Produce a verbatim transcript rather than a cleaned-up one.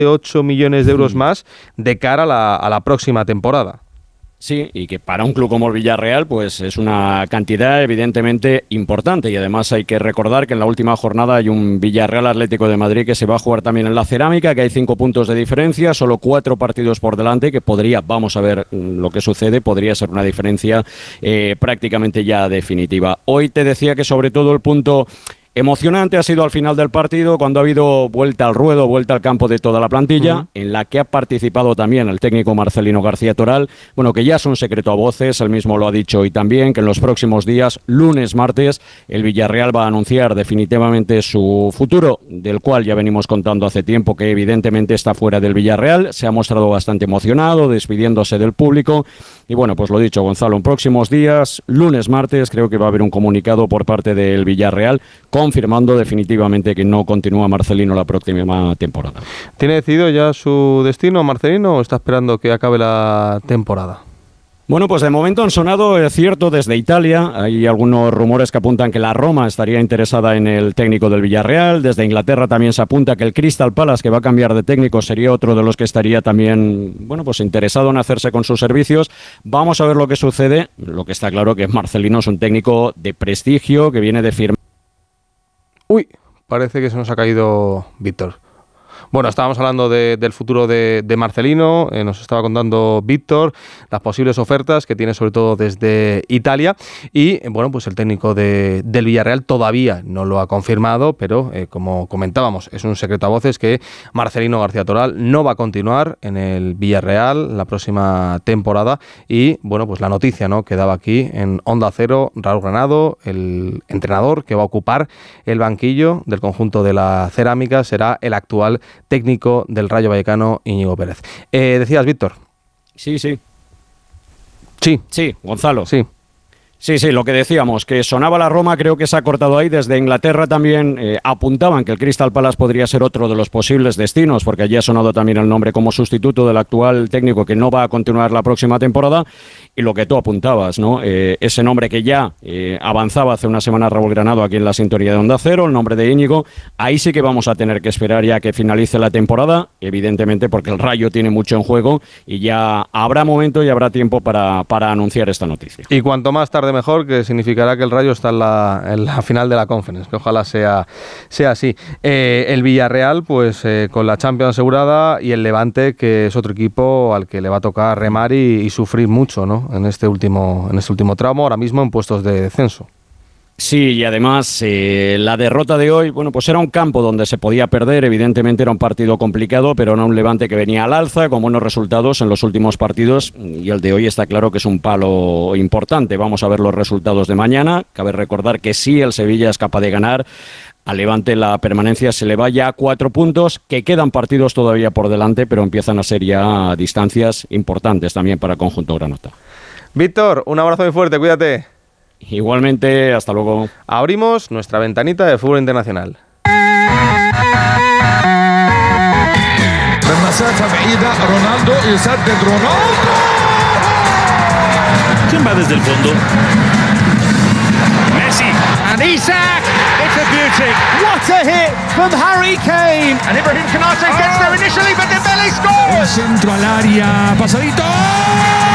ocho millones de euros más de cara a la, a la próxima temporada. Sí, y que para un club como el Villarreal pues es una cantidad evidentemente importante, y además hay que recordar que en la última jornada hay un Villarreal Atlético de Madrid que se va a jugar también en la Cerámica, que hay cinco puntos de diferencia, solo cuatro partidos por delante, que podría, vamos a ver lo que sucede, podría ser una diferencia eh, prácticamente ya definitiva. Hoy te decía que sobre todo el punto emocionante ha sido al final del partido, cuando ha habido vuelta al ruedo, vuelta al campo de toda la plantilla, uh-huh. en la que ha participado también el técnico Marcelino García Toral, bueno, que ya es un secreto a voces, él mismo lo ha dicho hoy también, que en los próximos días, lunes, martes, el Villarreal va a anunciar definitivamente su futuro, del cual ya venimos contando hace tiempo que evidentemente está fuera del Villarreal, se ha mostrado bastante emocionado, despidiéndose del público, y bueno, pues lo dicho, Gonzalo, en próximos días, lunes, martes, creo que va a haber un comunicado por parte del Villarreal, confirmando definitivamente que no continúa Marcelino la próxima temporada. ¿Tiene decidido ya su destino, Marcelino, o está esperando que acabe la temporada? Bueno, pues de momento han sonado, es cierto, desde Italia. Hay algunos rumores que apuntan que la Roma estaría interesada en el técnico del Villarreal. Desde Inglaterra también se apunta que el Crystal Palace, que va a cambiar de técnico, sería otro de los que estaría también, bueno, pues interesado en hacerse con sus servicios. Vamos a ver lo que sucede. Lo que está claro que Marcelino es un técnico de prestigio, que viene de firmar. Uy, parece que se nos ha caído Víctor. Bueno, estábamos hablando de, del futuro de, de Marcelino, eh, nos estaba contando Víctor las posibles ofertas que tiene sobre todo desde Italia y, bueno, pues el técnico de, del Villarreal todavía no lo ha confirmado, pero eh, como comentábamos, es un secreto a voces que Marcelino García Toral no va a continuar en el Villarreal la próxima temporada y, bueno, pues la noticia, ¿no?, que daba aquí en Onda Cero, Raúl Granado, el entrenador que va a ocupar el banquillo del conjunto de la Cerámica, será el actual técnico del Rayo Vallecano, Íñigo Pérez. Eh, decías, Víctor. Sí, sí. Sí. Sí, Gonzalo. Sí. Sí, sí, lo que decíamos, que sonaba la Roma, creo que se ha cortado ahí. Desde Inglaterra también eh, apuntaban que el Crystal Palace podría ser otro de los posibles destinos, porque allí ha sonado también el nombre como sustituto del actual técnico que no va a continuar la próxima temporada. Y lo que tú apuntabas, ¿no? Eh, ese nombre que ya eh, avanzaba hace una semana Raúl Granado aquí en la sintonía de Onda Cero, el nombre de Íñigo. Ahí sí que vamos a tener que esperar ya que finalice la temporada, evidentemente porque el Rayo tiene mucho en juego y ya habrá momento y habrá tiempo para, para anunciar esta noticia. Y cuanto más tarde mejor, que significará que el Rayo está en la, en la final de la Conference, que ojalá sea, sea así. Eh, el Villarreal, pues eh, con la Champions asegurada, y el Levante, que es otro equipo al que le va a tocar remar y, y sufrir mucho, ¿no?, en este último, en este último tramo, ahora mismo en puestos de descenso. Sí, y además eh, la derrota de hoy, bueno, pues era un campo donde se podía perder, evidentemente era un partido complicado, pero era un Levante que venía al alza con buenos resultados en los últimos partidos y el de hoy está claro que es un palo importante. Vamos a ver los resultados de mañana. Cabe recordar que sí, el Sevilla es capaz de ganar. Al Levante la permanencia se le va ya a cuatro puntos, que quedan partidos todavía por delante, pero empiezan a ser ya distancias importantes también para el conjunto granota. Víctor, un abrazo muy fuerte, cuídate. Igualmente, hasta luego. Abrimos nuestra ventanita de fútbol internacional. Ronaldo, Ronaldo. ¿Quién va desde el fondo? Messi. And Isak. It's a beauty. What a hit from Harry Kane. And Ibrahim Konate gets there initially, but Dembele scores. El centro al área, pasadito.